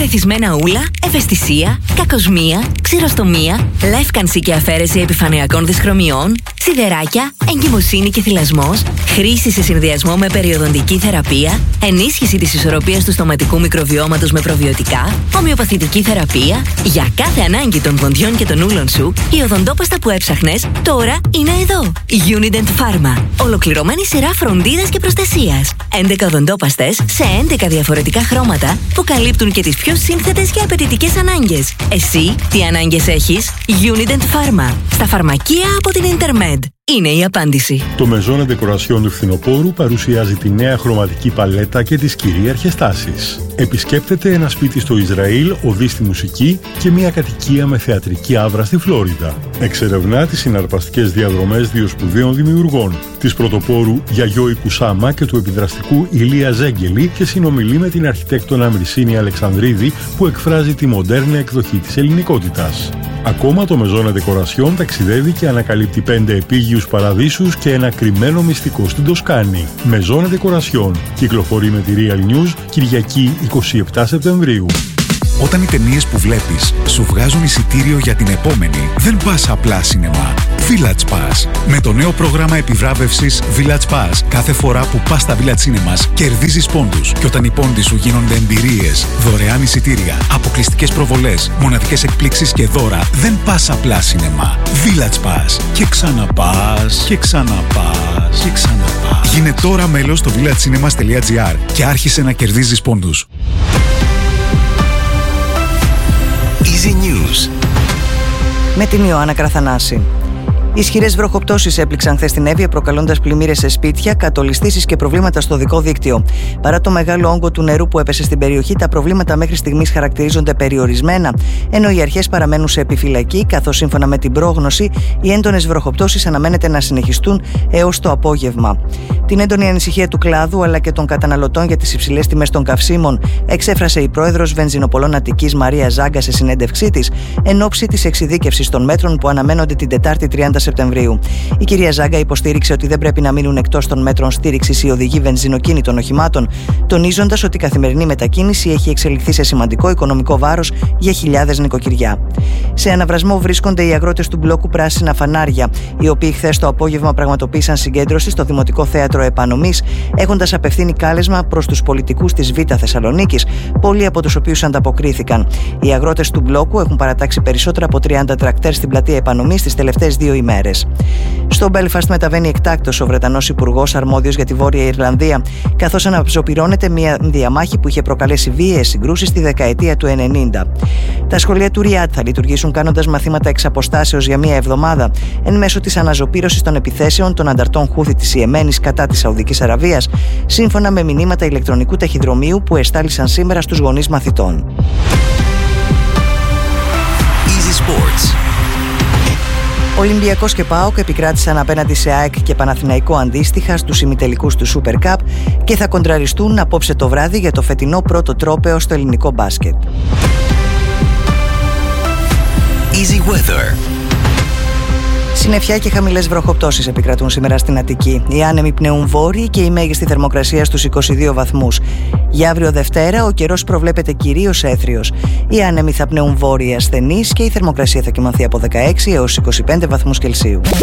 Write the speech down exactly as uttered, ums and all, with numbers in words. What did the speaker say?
Βρεθισμένα ούλα, ευαισθησία, κακοσμία, ξηροστομία, λεύκανση και αφαίρεση επιφανειακών δυσχρωμιών, σιδεράκια, εγκυμοσύνη και θυλασμός, χρήση σε συνδυασμό με περιοδοντική θεραπεία, ενίσχυση της ισορροπίας του στοματικού μικροβιώματος με προβιωτικά, ομοιοπαθητική θεραπεία. Για κάθε ανάγκη των δοντιών και των ούλων σου, η οδοντόπαστα που έψαχνες τώρα είναι εδώ. Unident Pharma. Ολοκληρωμένη σειρά φροντίδας και προστασίας. έντεκα οδοντόπαστες σε έντεκα διαφορετικά χρώματα που καλύπτουν και τις πιο σύνθετες και απαιτητικές ανάγκες. Εσύ τι ανάγκες έχεις? Unident Pharma. Στα φαρμακεία από την Intermed. Είναι η απάντηση. Το Maison Decoration του φθινοπόρου παρουσιάζει τη νέα χρωματική παλέτα και τις κυρίαρχες τάσεις. Επισκέπτεται ένα σπίτι στο Ισραήλ, οδεί στη μουσική και μια κατοικία με θεατρική άβρα στη Φλόριντα. Εξερευνά τις συναρπαστικές διαδρομές δύο σπουδαίων δημιουργών, της πρωτοπόρου Γιαγιώη Κουσάμα και του επιδραστικού Ηλία Ζέγγελη, και συνομιλεί με την αρχιτέκτονα Μυρσίνη Αλεξανδρίδη που εκφράζει τη μοντέρνα εκδοχή της ελληνικότητας. Ακόμα το Maison Decoration ταξιδεύει και ανακαλύπτει πέντε επίγειους παραδείσους και ένα κρυμμένο μυστικό στην Τοσκάνη. Maison Decoration κυκλοφορεί με τη Real News Κυριακή εικοστή εβδόμη Σεπτεμβρίου. Όταν οι ταινίες που βλέπεις σου βγάζουν εισιτήριο για την επόμενη, δεν πας απλά σινεμά. Village Pass. Με το νέο πρόγραμμα επιβράβευσης Village Pass, κάθε φορά που πας στα Village Cinemas κερδίζεις πόντους. Και όταν οι πόντοι σου γίνονται εμπειρίες, δωρεάν εισιτήρια, αποκλειστικές προβολές, μοναδικές εκπλήξεις και δώρα, δεν πας απλά σινεμά. Village Pass. Και ξαναπάς, και ξαναπάς, και ξαναπάς. Γίνε τώρα μέλος στο villagecinema.gr και άρχισε να κερδίζεις πόντους. Easy News. Με την Ιωάννα Κραθανάση. Ισχυρές βροχοπτώσεις έπληξαν χθες στην Εύβοια, προκαλώντας πλημμύρες σε σπίτια, κατολιστήσεις και προβλήματα στο οδικό δίκτυο. Παρά το μεγάλο όγκο του νερού που έπεσε στην περιοχή, τα προβλήματα μέχρι στιγμής χαρακτηρίζονται περιορισμένα, ενώ οι αρχές παραμένουν σε επιφυλακή, καθώς σύμφωνα με την πρόγνωση, οι έντονες βροχοπτώσεις αναμένεται να συνεχιστούν έως το απόγευμα. Την έντονη ανησυχία του κλάδου αλλά και των καταναλωτών για τις υψηλές τιμές των καυσίμων εξέφρασε η πρόεδρος Βενζινοπολών Αττικής Μαρία Ζάγκα σε συνέντευξή της εν ώψη της εξειδίκευσης των μέτρων που αναμένονται την Τετάρτη τριάντα Σεπτεμβρίου. Η κυρία Ζάγκα υποστήριξε ότι δεν πρέπει να μείνουν εκτός των μέτρων στήριξης οι οδηγοί βενζινοκίνητων οχημάτων, τονίζοντας ότι η καθημερινή μετακίνηση έχει εξελιχθεί σε σημαντικό οικονομικό βάρος για χιλιάδες νοικοκυριά. Σε αναβρασμό βρίσκονται οι αγρότες του μπλόκου Πράσινα Φανάρια, οι οποίοι χθες το απόγευμα πραγματοποίησαν συγκέντρωση στο Δημοτικό Θέατρο Επανομής, έχοντας απευθύνει κάλεσμα προς τους πολιτικούς της Β' Θεσσαλονίκης, πολλοί από τους οποίους ανταποκρίθηκαν. Οι αγρότες του μπλόκου έχουν παρατάξει περισσότερα από τριάντα τρακτέρ στην πλατεία Επανομής τις τελευταίες δύο ημέρες. Στο Μπέλφαστ μεταβαίνει εκτάκτως ο Βρετανός Υπουργός αρμόδιος για τη Βόρεια Ιρλανδία, καθώς αναψωπυρώνεται μια διαμάχη που είχε προκαλέσει βίαιες συγκρούσεις στη δεκαετία του ενενήντα. Τα σχολεία του Ριάντ θα λειτουργήσουν κάνοντας μαθήματα εξ αποστάσεως για μία εβδομάδα, εν μέσω της αναζωπήρωσης των επιθέσεων των ανταρτών Χούθη της Ιεμένης κατά της Σαουδικής Αραβίας, σύμφωνα με μηνύματα ηλεκτρονικού ταχυδρομείου που εστάλησαν σήμερα στους γονείς μαθητών. Easy Sports. Ολυμπιακός και ΠΑΟΚ επικράτησαν απέναντι σε ΑΕΚ και Παναθηναϊκό αντίστοιχα στους ημιτελικούς του Super Cup και θα κοντραριστούν απόψε το βράδυ για το φετινό πρώτο τρόπαιο στο ελληνικό μπάσκετ. Easy Weather. Συννεφιά και χαμηλές βροχοπτώσεις επικρατούν σήμερα στην Αττική. Οι άνεμοι πνέουν βόρειοι και η μέγιστη θερμοκρασία στους είκοσι δύο βαθμούς. Για αύριο Δευτέρα ο καιρός προβλέπεται κυρίως έθριος. Οι άνεμοι θα πνέουν βόρειοι ασθενείς και η θερμοκρασία θα κυμανθεί από δεκαέξι έως είκοσι πέντε βαθμούς Κελσίου.